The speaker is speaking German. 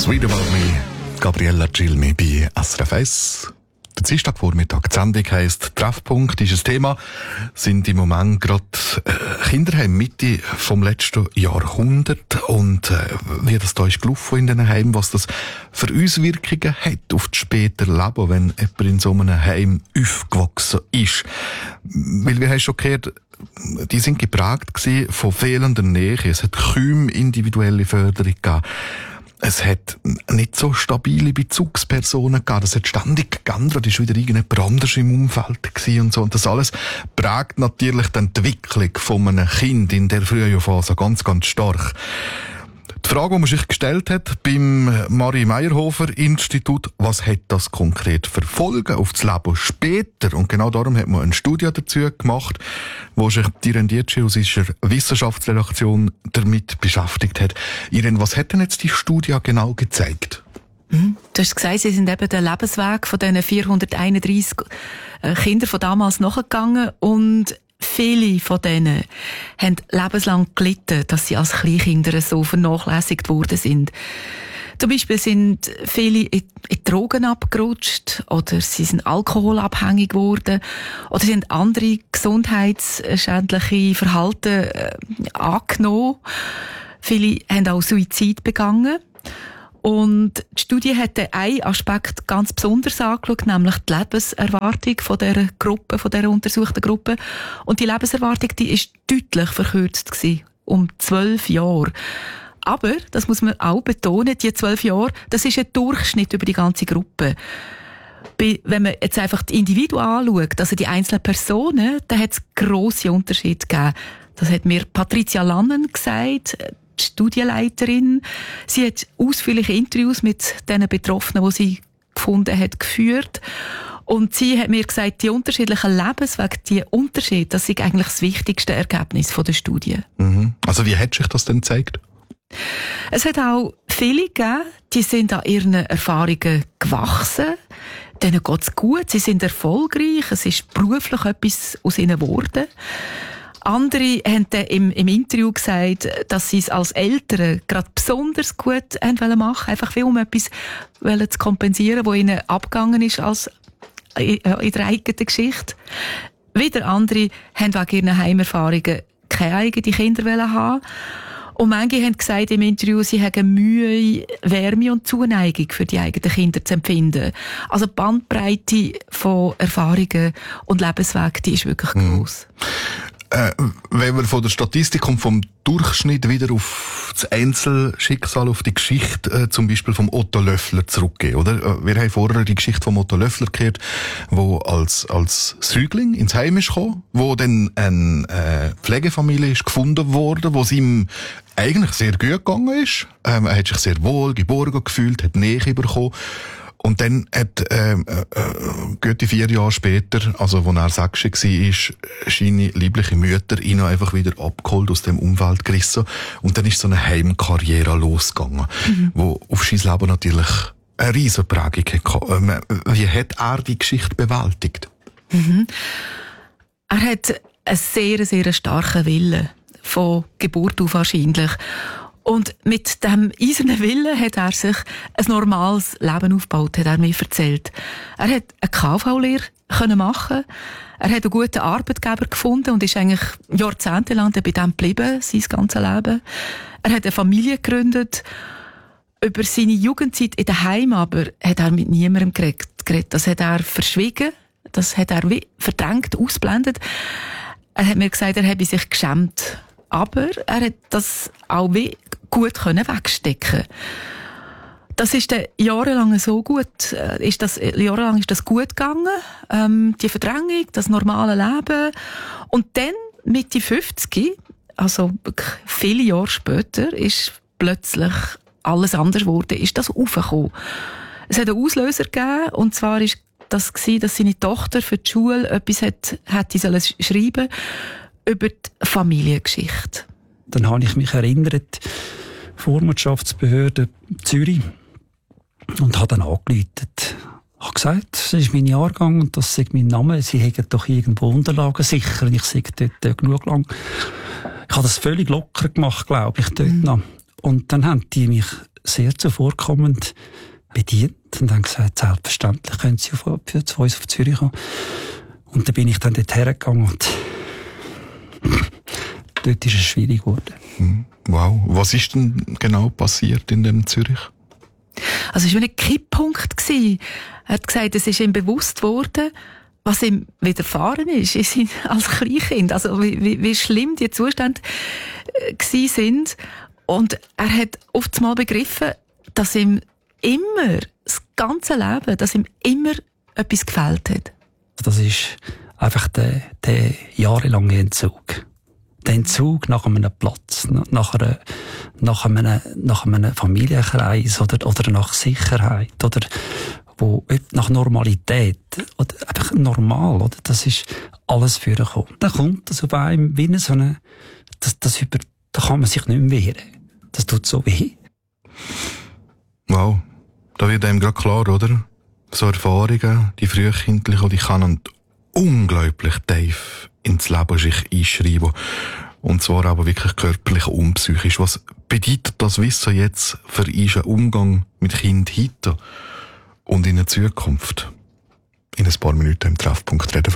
Sweet About Me, Gabriella Cilmi bei SRF 1. Der Dienstagvormittag, die Sendung heisst «Treffpunkt» ist ein Thema, sind im Moment gerade Kinderheim Mitte vom letzten Jahrhundert und wie das da ist gelaufen in diesen Heimen, was das für Auswirkungen hat auf das spätere Leben, wenn jemand in so einem Heim aufgewachsen ist. Weil wir haben schon gehört, die sind geprägt gewesen von fehlender Nähe, es hat kaum individuelle Förderung gegeben. Es hat nicht so stabile Bezugspersonen gegeben. Das hat ständig geändert. Es war wieder irgendjemand anders im Umfeld gewesen und so. Und das alles prägt natürlich die Entwicklung von einem Kind in der frühen Phase ganz, ganz stark. Die Frage, die man sich gestellt hat beim Marie-Meyerhofer-Institut, was hat das konkret für Folgen auf das Leben später? Und genau darum hat man eine Studie dazu gemacht, wo sich die Rendietschi aus ihrer Wissenschaftsredaktion damit beschäftigt hat. Irene, was hat denn jetzt die Studie genau gezeigt? Du hast gesagt, sie sind eben den Lebensweg von diesen 431 Kindern von damals nachgegangen und viele von denen haben lebenslang gelitten, dass sie als Kleinkinder so vernachlässigt worden sind. Zum Beispiel sind viele in Drogen abgerutscht oder sie sind alkoholabhängig geworden oder sind andere gesundheitsschädliche Verhalten angenommen. Viele haben auch Suizid begangen. Und die Studie hat einen Aspekt ganz besonders angeschaut, nämlich die Lebenserwartung von dieser Gruppe, von dieser untersuchten Gruppe. Und die Lebenserwartung, die ist deutlich verkürzt gewesen, um 12 Jahre. Aber, das muss man auch betonen, die 12 Jahre, das ist ein Durchschnitt über die ganze Gruppe. Wenn man jetzt einfach die Individuen anschaut, also die einzelnen Personen, da hat es grosse Unterschiede gegeben. Das hat mir Patricia Lannen gesagt, die Studienleiterin. Sie hat ausführliche Interviews mit den Betroffenen, die sie gefunden hat, geführt. Und sie hat mir gesagt, die unterschiedlichen Lebenswege, die Unterschiede, das ist eigentlich das wichtigste Ergebnis der Studie. Mhm. Also wie hat sich das denn gezeigt? Es hat auch viele gegeben, die sind an ihren Erfahrungen gewachsen. Denen geht's gut, sie sind erfolgreich, es ist beruflich etwas aus ihnen geworden. Andere haben dann im Interview gesagt, dass sie es als Eltern gerade besonders gut machen wollen, einfach um etwas zu kompensieren, was ihnen abgegangen ist als in der eigenen Geschichte. Wieder andere haben wegen ihren Heimerfahrungen keine eigenen Kinder haben. Und manche haben gesagt im Interview, sie haben Mühe, Wärme und Zuneigung für die eigenen Kinder zu empfinden. Also die Bandbreite von Erfahrungen und Lebenswegen, die ist wirklich gross. Wenn wir von der Statistik und vom Durchschnitt wieder auf das Einzelschicksal, auf die Geschichte zum Beispiel vom Otto Löffler zurückgehen, oder? Wir haben vorher die Geschichte vom Otto Löffler gehört, wo als Säugling ins Heim ist gekommen, wo dann eine Pflegefamilie ist gefunden worden, wo es ihm eigentlich sehr gut gegangen ist. Er hat sich sehr wohl geborgen gefühlt, hat Nähe bekommen. Und dann hat, gute 4 Jahre später, also wo er 6 war, seine liebliche Mutter ihn einfach wieder abgeholt, aus dem Umfeld gerissen. Und dann ist so eine Heimkarriere losgegangen, wo auf sein Leben natürlich eine riesen Prägung hatte. Wie hat er die Geschichte bewältigt? Er hat einen sehr, sehr starken Willen. Von Geburt auf wahrscheinlich. Und mit dem eisernen Willen hat er sich ein normales Leben aufgebaut, hat er mir erzählt. Er hat eine KV-Lehre machen. Er hat einen guten Arbeitgeber gefunden und ist eigentlich jahrzehntelang bei dem geblieben, sein ganzes Leben. Er hat eine Familie gegründet. Über seine Jugendzeit in der Heim aber hat er mit niemandem geredet. Das hat er verschwiegen. Das hat er wie verdrängt, ausblendet. Er hat mir gesagt, er habe sich geschämt. Aber er hat das auch wie gut wegstecken. Das ist dann jahrelang so gut, jahrelang ist das gut gegangen, die Verdrängung, das normale Leben. Und dann, Mitte 50, also viele Jahre später, ist plötzlich alles anders geworden, ist das aufgekommen. Es hat einen Auslöser gegeben, und zwar ist das gewesen, dass seine Tochter für die Schule etwas hätte schreiben über die Familiengeschichte. Dann habe ich mich erinnert, Vormundschaftsbehörde Zürich, und habe dann angerufen. Ich habe gesagt, das ist mein Jahrgang und das ist mein Name. Sie haben doch irgendwo Unterlagen sicher. Ich sage dort genug lang. Ich habe das völlig locker gemacht, glaube ich, dort noch. Und dann haben die mich sehr zuvorkommend bedient und haben gesagt, selbstverständlich können Sie zu uns auf Zürich kommen. Und dann bin ich dann dort hergegangen und dort ist es schwierig geworden. Wow. Was ist denn genau passiert in dem Zürich? Also es war ein Kipppunkt. Er hat gesagt, es ist ihm bewusst geworden, was ihm widerfahren ist als Kleinkind. Also wie schlimm die Zustände gewesen sind. Und er hat oft mal begriffen, dass ihm immer, das ganze Leben, dass ihm immer etwas gefehlt hat. Das ist einfach der jahrelange Entzug. Der Entzug nach einem Platz, nach einem Familienkreis oder nach Sicherheit oder nach Normalität oder einfach normal, oder? Das ist alles vorgekommen. Dann kommt das auf einem wie so eine, da kann man sich nicht mehr wehren. Das tut so weh. Wow. Da wird einem gerade klar, oder? So Erfahrungen, die frühkindlichen, die können unglaublich tief ins Leben sich einschreiben. Und zwar aber wirklich körperlich und psychisch. Was bedeutet das Wissen jetzt für einen Umgang mit Kind heute und in der Zukunft? In ein paar Minuten im Treffpunkt reden